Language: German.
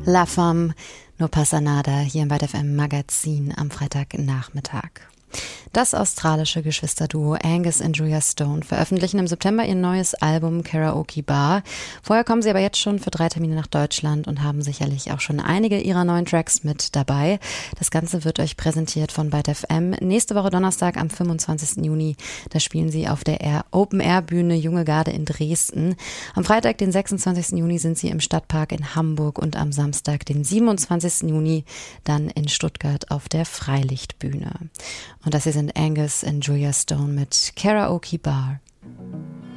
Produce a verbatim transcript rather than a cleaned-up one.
La Femme, No pasa nada, hier im Byte F M Magazin am Freitagnachmittag. Das australische Geschwisterduo Angus und Julia Stone veröffentlichen im September ihr neues Album Karaoke Bar. Vorher kommen sie aber jetzt schon für drei Termine nach Deutschland und haben sicherlich auch schon einige ihrer neuen Tracks mit dabei. Das Ganze wird euch präsentiert von Byte F M. Nächste Woche Donnerstag am fünfundzwanzigsten Juni, da spielen sie auf der Open-Air-Bühne Junge Garde in Dresden. Am Freitag, den sechsundzwanzigsten Juni, sind sie im Stadtpark in Hamburg und am Samstag, den siebenundzwanzigsten Juni, dann in Stuttgart auf der Freilichtbühne. Und das hier sind Angus und Julia Stone mit Karaoke Bar.